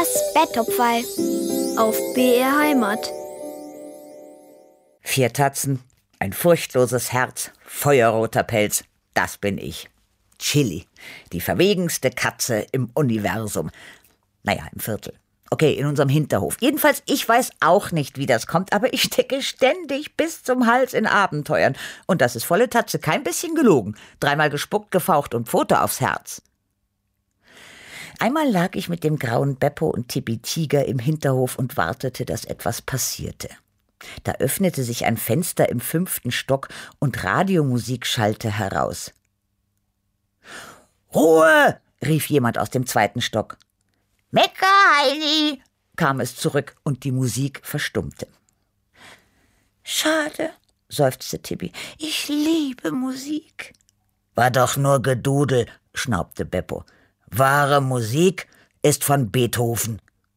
Das Betttopferl auf BR Heimat. 4 Tatzen, ein furchtloses Herz, feuerroter Pelz, das bin ich. Chili, die verwegenste Katze im Universum. Naja, im Viertel. Okay, in unserem Hinterhof. Jedenfalls, ich weiß auch nicht, wie das kommt, aber ich stecke ständig bis zum Hals in Abenteuern. Und das ist volle Tatze, kein bisschen gelogen. 3-mal gespuckt, gefaucht und Pfote aufs Herz. Einmal lag ich mit dem grauen Beppo und Tippi Tiger im Hinterhof und wartete, dass etwas passierte. Da öffnete sich ein Fenster im 5. Stock und Radiomusik schallte heraus. »Ruhe!« rief jemand aus dem 2. Stock. »Mecca, Heini!« kam es zurück und die Musik verstummte. »Schade«, seufzte Tippi, »ich liebe Musik.« »War doch nur Gedudel«, schnaubte Beppo. »Wahre Musik ist von Beethoven.«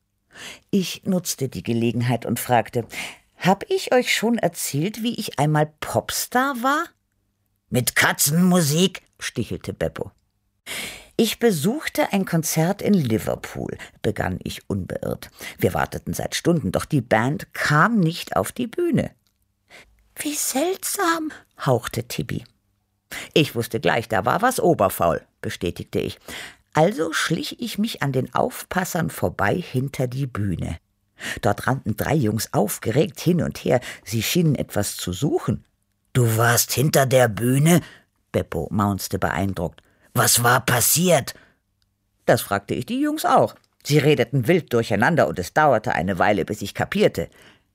Ich nutzte die Gelegenheit und fragte, »Hab ich euch schon erzählt, wie ich einmal Popstar war?« »Mit Katzenmusik«, stichelte Beppo. »Ich besuchte ein Konzert in Liverpool«, begann ich unbeirrt. Wir warteten seit Stunden, doch die Band kam nicht auf die Bühne. »Wie seltsam«, hauchte Tippi. Ich wusste gleich, da war was oberfaul, bestätigte ich. Also schlich ich mich an den Aufpassern vorbei hinter die Bühne. Dort rannten 3 Jungs aufgeregt hin und her. Sie schienen etwas zu suchen. »Du warst hinter der Bühne?« Beppo maunzte beeindruckt. »Was war passiert?« Das fragte ich die Jungs auch. Sie redeten wild durcheinander und es dauerte eine Weile, bis ich kapierte.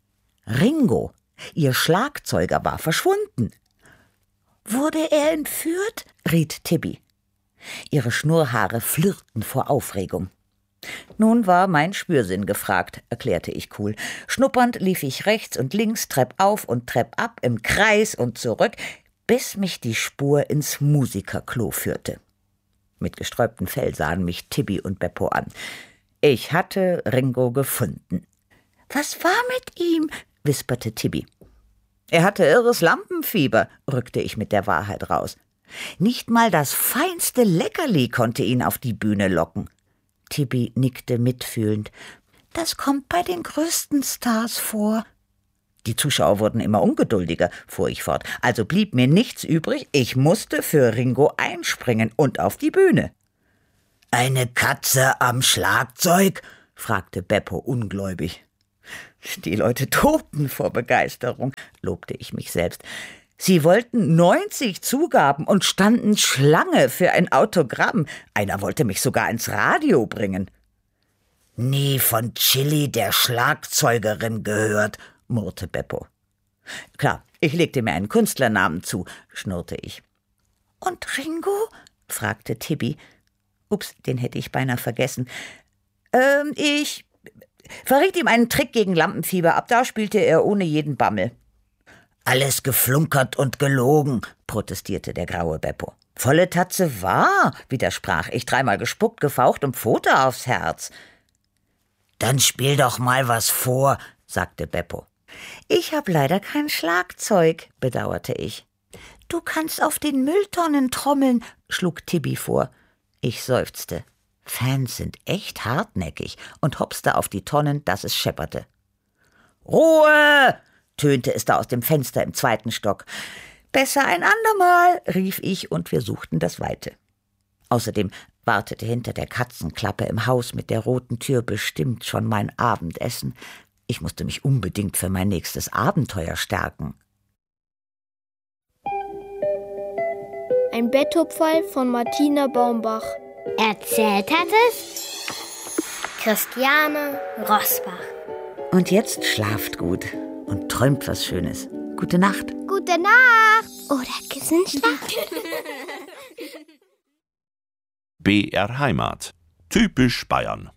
Ringo, ihr Schlagzeuger, war verschwunden. »Wurde er entführt?« riet Tippi. Ihre Schnurrhaare flirrten vor Aufregung. Nun war mein Spürsinn gefragt, erklärte ich cool. Schnuppernd lief ich rechts und links, treppauf und treppab, im Kreis und zurück, bis mich die Spur ins Musikerklo führte. Mit gesträubtem Fell sahen mich Tippi und Beppo an. Ich hatte Ringo gefunden. »Was war mit ihm?« wisperte Tippi. »Er hatte irres Lampenfieber«, rückte ich mit der Wahrheit raus. Nicht mal das feinste Leckerli konnte ihn auf die Bühne locken. Tippi nickte mitfühlend. »Das kommt bei den größten Stars vor.« Die Zuschauer wurden immer ungeduldiger, fuhr ich fort. Also blieb mir nichts übrig, ich musste für Ringo einspringen und auf die Bühne. »Eine Katze am Schlagzeug?« fragte Beppo ungläubig. Die Leute tobten vor Begeisterung, lobte ich mich selbst. Sie wollten 90 Zugaben und standen Schlange für ein Autogramm. Einer wollte mich sogar ins Radio bringen. »Nie von Chili, der Schlagzeugerin, gehört«, murrte Beppo. »Klar, ich legte mir einen Künstlernamen zu«, schnurrte ich. »Und Ringo?« fragte Tippi. Ups, den hätte ich beinahe vergessen. Ich verriet ihm einen Trick gegen Lampenfieber. Ab da spielte er ohne jeden Bammel.« »Alles geflunkert und gelogen«, protestierte der graue Beppo. »Volle Tatze wahr«, widersprach ich, 3-mal gespuckt, gefaucht und Pfote aufs Herz. »Dann spiel doch mal was vor«, sagte Beppo. »Ich hab leider kein Schlagzeug«, bedauerte ich. »Du kannst auf den Mülltonnen trommeln«, schlug Tippi vor. Ich seufzte. Fans sind echt hartnäckig und hopste auf die Tonnen, dass es schepperte. »Ruhe!« tönte es da aus dem Fenster im 2. Stock. »Besser ein andermal«, rief ich, und wir suchten das Weite. Außerdem wartete hinter der Katzenklappe im Haus mit der roten Tür bestimmt schon mein Abendessen. Ich musste mich unbedingt für mein nächstes Abenteuer stärken. Ein Betttopferl von Martina Baumbach. Erzählt hat es Christiane Rosbach. Und jetzt schlaft gut und träumt was Schönes. Gute Nacht. Gute Nacht. Oder Kissenschlaf. BR Heimat. Typisch Bayern.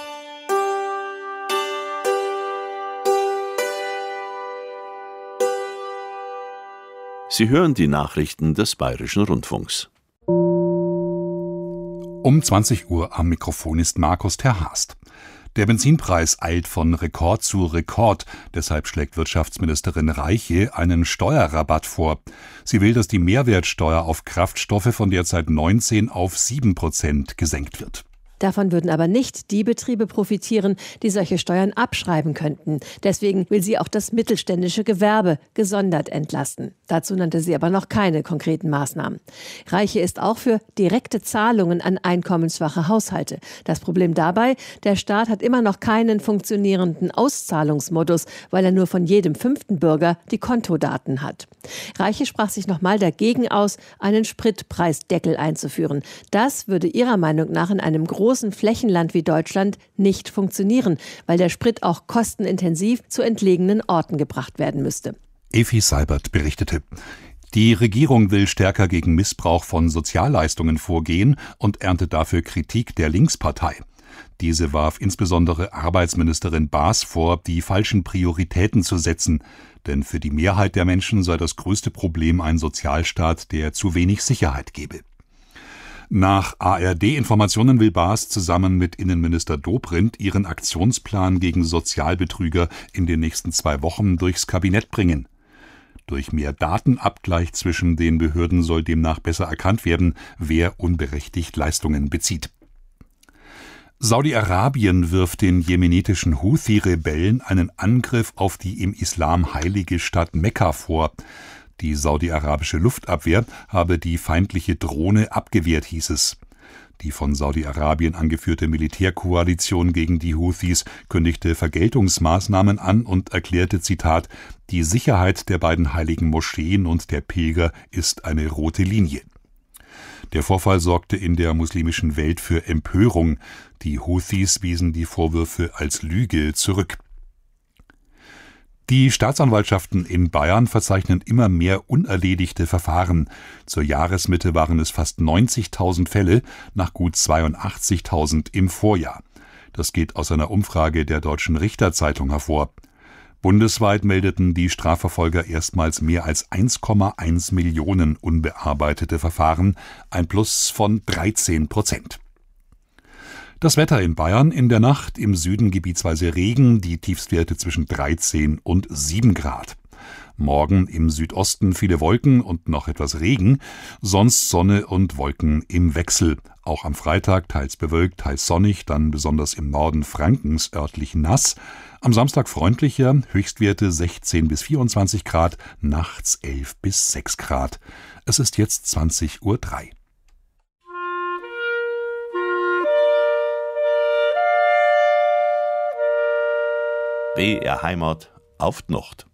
Sie hören die Nachrichten des Bayerischen Rundfunks. Um 20 Uhr am Mikrofon ist Markus Terhast. Der Benzinpreis eilt von Rekord zu Rekord. Deshalb schlägt Wirtschaftsministerin Reiche einen Steuerrabatt vor. Sie will, dass die Mehrwertsteuer auf Kraftstoffe von derzeit 19 auf 7% gesenkt wird. Davon würden aber nicht die Betriebe profitieren, die solche Steuern abschreiben könnten. Deswegen will sie auch das mittelständische Gewerbe gesondert entlasten. Dazu nannte sie aber noch keine konkreten Maßnahmen. Reiche ist auch für direkte Zahlungen an einkommensschwache Haushalte. Das Problem dabei, der Staat hat immer noch keinen funktionierenden Auszahlungsmodus, weil er nur von jedem 5. Bürger die Kontodaten hat. Reiche sprach sich nochmal dagegen aus, einen Spritpreisdeckel einzuführen. Das würde ihrer Meinung nach in einem großen Flächenland wie Deutschland nicht funktionieren, weil der Sprit auch kostenintensiv zu entlegenen Orten gebracht werden müsste. Evi Seibert berichtete. Die Regierung will stärker gegen Missbrauch von Sozialleistungen vorgehen und erntet dafür Kritik der Linkspartei. Diese warf insbesondere Arbeitsministerin Baas vor, die falschen Prioritäten zu setzen. Denn für die Mehrheit der Menschen sei das größte Problem ein Sozialstaat, der zu wenig Sicherheit gebe. Nach ARD-Informationen will Baas zusammen mit Innenminister Dobrindt ihren Aktionsplan gegen Sozialbetrüger in den nächsten 2 Wochen durchs Kabinett bringen. Durch mehr Datenabgleich zwischen den Behörden soll demnach besser erkannt werden, wer unberechtigt Leistungen bezieht. Saudi-Arabien wirft den jemenitischen Houthi-Rebellen einen Angriff auf die im Islam heilige Stadt Mekka vor. Die saudi-arabische Luftabwehr habe die feindliche Drohne abgewehrt, hieß es. Die von Saudi-Arabien angeführte Militärkoalition gegen die Houthis kündigte Vergeltungsmaßnahmen an und erklärte, Zitat, die Sicherheit der beiden heiligen Moscheen und der Pilger ist eine rote Linie. Der Vorfall sorgte in der muslimischen Welt für Empörung. Die Houthis wiesen die Vorwürfe als Lüge zurück. Die Staatsanwaltschaften in Bayern verzeichnen immer mehr unerledigte Verfahren. Zur Jahresmitte waren es fast 90.000 Fälle, nach gut 82.000 im Vorjahr. Das geht aus einer Umfrage der Deutschen Richterzeitung hervor. Bundesweit meldeten die Strafverfolger erstmals mehr als 1,1 Millionen unbearbeitete Verfahren, ein Plus von 13%. Das Wetter in Bayern: in der Nacht im Süden gebietsweise Regen, die Tiefstwerte zwischen 13 und 7 Grad. Morgen im Südosten viele Wolken und noch etwas Regen, sonst Sonne und Wolken im Wechsel. Auch am Freitag teils bewölkt, teils sonnig, dann besonders im Norden Frankens örtlich nass. Am Samstag freundlicher, Höchstwerte 16 bis 24 Grad, nachts 11 bis 6 Grad. Es ist jetzt 20:03 Uhr. BR Heimat auf die Nacht.